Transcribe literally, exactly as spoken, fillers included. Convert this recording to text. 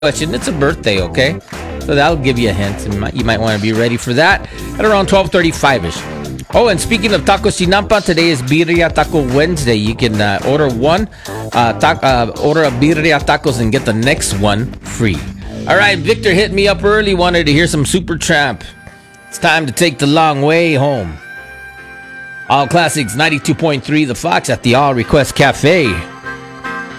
question. It's a birthday, okay? So that'll give you a hint. You might, you might want to be ready for that at around twelve thirty-five-ish. Oh, and speaking of Taco Sinampa, today is Birria Taco Wednesday. You can uh, order one, uh, ta- uh, order a Birria Tacos and get the next one free. All right, Victor hit me up early, wanted to hear some Supertramp. It's time to take the long way home. All Classics ninety-two point three The Fox at the All Request Cafe.